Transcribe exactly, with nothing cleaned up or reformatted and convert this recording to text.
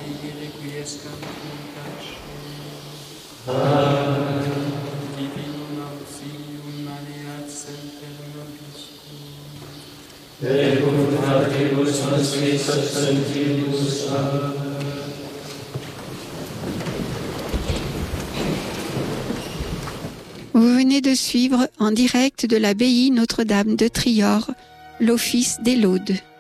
Dei requiescant in pace. Amen. Divinum auxilium maneat semper nobiscum. Et confratibus nostris absentibus. Amen. Vous venez de suivre en direct de l'abbaye Notre-Dame de Trior l'office des laudes.